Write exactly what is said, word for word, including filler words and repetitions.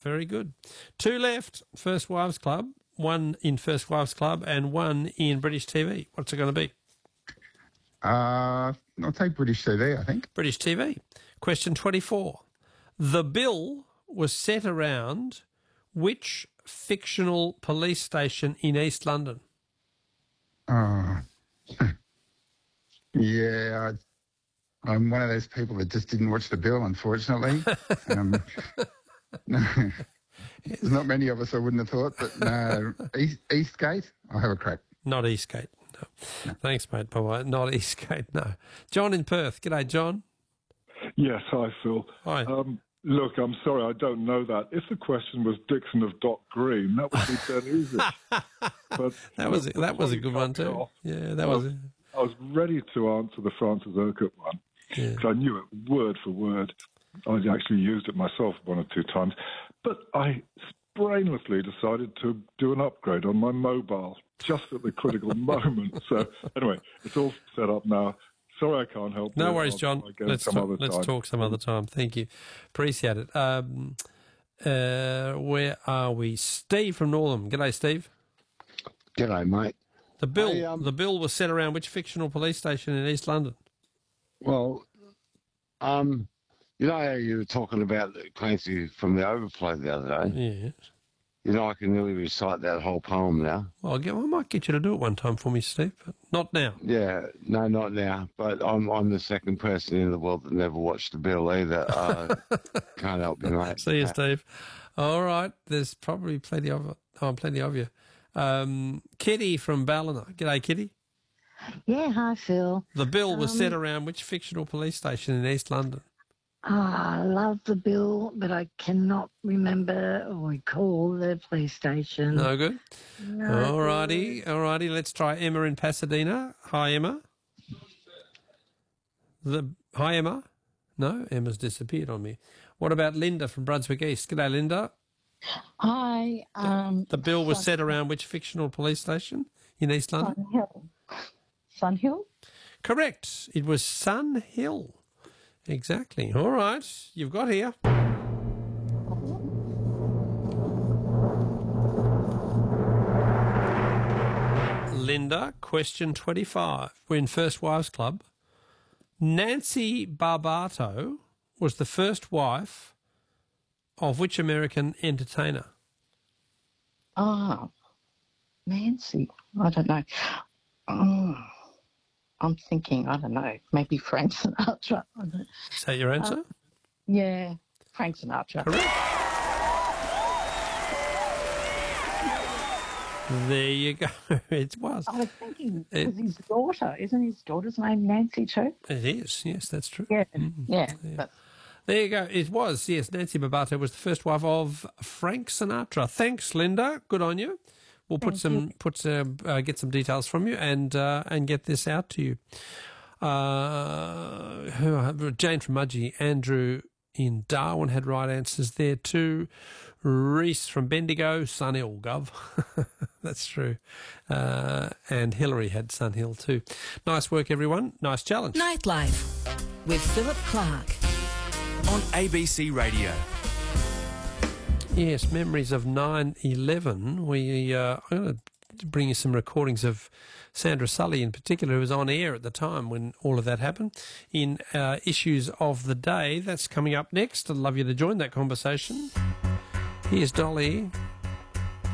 Very good. Two left. First Wives Club. One in First Wives Club and one in British T V. What's it going to be? Uh, I'll take British T V, I think. British T V. Question twenty-four. The bill was set around which fictional police station in East London? Oh, yeah, I, I'm one of those people that just didn't watch the bill, unfortunately. um, no, there's not many of us I wouldn't have thought, but no, East, Eastgate, I'll have a crack. Not Eastgate, no. no. Thanks, mate. Bye-bye. Not Eastgate, no. John in Perth. G'day, John. Yes, hi, Phil. Hi. Um, look, I'm sorry, I don't know that. If the question was Dixon of Dock Green, that would be dead easy. But that was that was a good one too. Off, yeah, that I was. was I was ready to answer the Francis Urquhart one because yeah. I knew it word for word. I actually used it myself one or two times, but I brainlessly decided to do an upgrade on my mobile just at the critical moment. So anyway, it's all set up now. Sorry, I can't help. No you. worries, I'll John. Let's talk, let's talk some other time. Thank you. Appreciate it. Um, uh, where are we? Steve from Northam. G'day, Steve. G'day, mate. The bill, Hey, um, the bill was set around which fictional police station in East London? Well, um, you know how you were talking about Clancy from the Overflow the other day? Yes. You know, I can nearly recite that whole poem now. Well, I'll get, I might get you to do it one time for me, Steve, but not now. Yeah, no, not now. But I'm I'm the second person in the world that never watched the bill either. Uh, can't help you, mate. See you, Steve. All right, there's probably plenty of it. Oh, plenty of you. Um, Kitty from Ballina. G'day, Kitty. Yeah, hi, Phil. The bill was um, set around which fictional police station in East London? Ah, I love the bill, but I cannot remember or recall the police station. No good? No all righty, all righty. Let's try Emma in Pasadena. Hi, Emma. The Hi, Emma. No, Emma's disappeared on me. What about Linda from Brunswick East? G'day, Linda. Hi. Um, the bill was Sun- set around which fictional police station in East London? Sun Hill. Sun Hill? Correct. It was Sun Hill. Exactly. All right. You've got here. Linda, question twenty-five. We're in First Wives Club. Nancy Barbato was the first wife of which American entertainer? Ah, Nancy. I don't know. Oh, I'm thinking, I don't know, maybe Frank Sinatra. I don't know. Is that your answer? Uh, yeah, Frank Sinatra. Correct. There you go. It was. I was thinking, It- it was his daughter. Isn't his daughter's name Nancy too? It is. Yes, that's true. Yeah, Mm. yeah. Yeah. But There you go. It was, yes. Nancy Barbato was the first wife of Frank Sinatra. Thanks, Linda. Good on you. We'll put Thank some, you. put some, uh, get some details from you and uh, and get this out to you. Uh, who- Jane from Mudgee, Andrew in Darwin had right answers there too. Reese from Bendigo, Sunhill, Gov. That's true. Uh, and Hillary had Sunhill too. Nice work, everyone. Nice challenge. Nightlife with Philip Clark. On A B C Radio. Yes, memories of nine eleven. We, uh, I'm going to bring you some recordings of Sandra Sully in particular, who was on air at the time when all of that happened, in uh, Issues of the Day. That's coming up next. I'd love you to join that conversation. Here's Dolly